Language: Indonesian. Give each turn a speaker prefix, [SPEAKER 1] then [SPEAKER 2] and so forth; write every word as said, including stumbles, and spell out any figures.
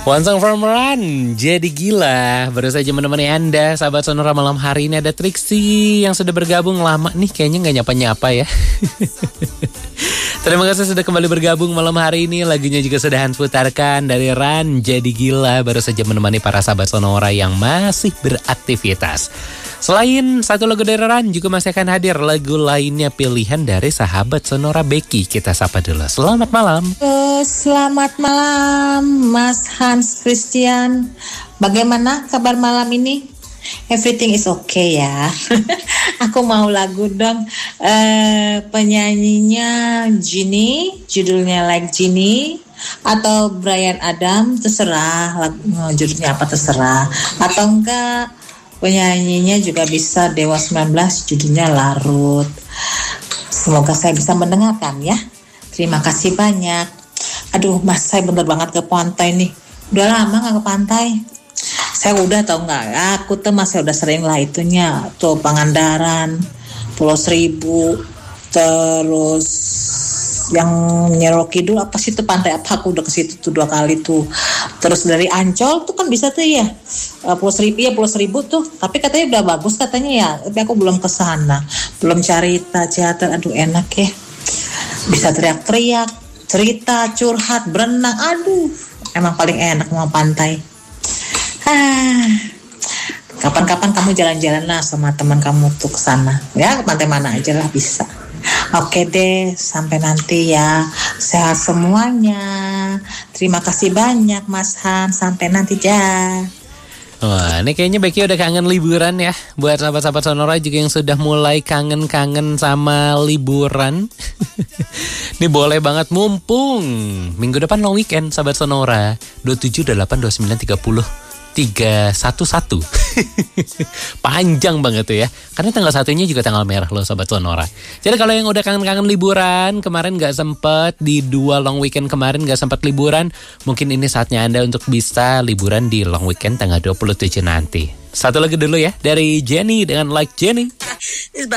[SPEAKER 1] One Song from Run, Jadi Gila. Baru saja menemani Anda, sahabat Sonora malam hari ini. Ada Trixie yang sudah bergabung lama nih, kayaknya gak nyapa-nyapa ya. Terima kasih sudah kembali bergabung malam hari ini. Lagunya juga sudah Hans putarkan dari Run, Jadi Gila. Baru saja menemani para sahabat Sonora yang masih beraktivitas. Selain satu lagu dari Run, juga masih akan hadir lagu lainnya pilihan dari sahabat Sonora Becky. Kita sapa dulu. Selamat malam.
[SPEAKER 2] Uh, selamat malam Mas Hans Christian. Bagaimana kabar malam ini? Everything is okay ya. Aku mau lagu dong. Uh, penyanyinya Ginny, judulnya Like Ginny, atau Bryan Adam, terserah lagu, judulnya apa terserah. Atau enggak penyanyinya juga bisa Dewa sembilan belas, judulnya Larut. Semoga saya bisa mendengarkan ya. Terima kasih banyak. Aduh mas, saya bener banget ke pantai nih. Udah lama gak ke pantai. Saya udah tau gak, aku tuh masih udah sering lah itunya. Tuh Pangandaran, Pulau Seribu, terus yang Nyerok Kidul apa sih tuh pantai apa, aku udah ke situ tuh dua kali tuh. Terus dari Ancol tuh kan bisa tuh ya, uh, Pulau Seribu ya, Pulau Seribu tuh, tapi katanya udah bagus katanya ya, tapi aku belum ke sana, belum cerita teater. Aduh enak ya, bisa teriak-teriak, cerita, curhat, berenang, aduh emang paling enak mau pantai. Ah, kapan-kapan kamu jalan-jalan lah sama teman kamu tuh ke sana ya, ke pantai mana aja lah bisa. Oke deh, sampai nanti ya. Sehat semuanya. Terima kasih banyak Mas Han. Sampai nanti ya.
[SPEAKER 1] Wah, ini kayaknya Becky udah kangen liburan ya. Buat sahabat-sahabat Sonora juga yang sudah mulai kangen-kangen sama liburan. Ini boleh banget, mumpung minggu depan long weekend sahabat Sonora. dua puluh tujuh, dua puluh delapan, dua puluh sembilan, tiga puluh, tiga satu satu. Panjang banget tuh ya. Karena tanggal satunya juga tanggal merah loh sahabat Sonora. Jadi kalau yang udah kangen-kangen liburan, kemarin gak sempet di dua long weekend kemarin gak sempet liburan, mungkin ini saatnya Anda untuk bisa liburan di long weekend tanggal dua puluh tujuh nanti. Satu lagi dulu ya dari Jenny dengan Like Jenny.